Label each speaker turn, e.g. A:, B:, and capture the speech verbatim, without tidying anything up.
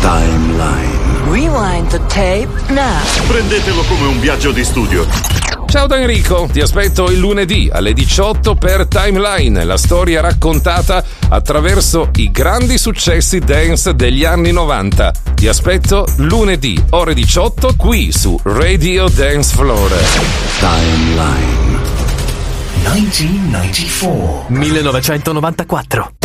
A: Timeline.
B: Rewind the tape now.
C: Prendetelo come un viaggio di studio.
D: Ciao da Enrico, ti aspetto il lunedì alle diciotto per Timeline, la storia raccontata attraverso i grandi successi dance degli anni novanta. Ti aspetto lunedì ore diciotto qui su Radio Dance Floor.
A: Timeline.
E: millenovecentonovantaquattro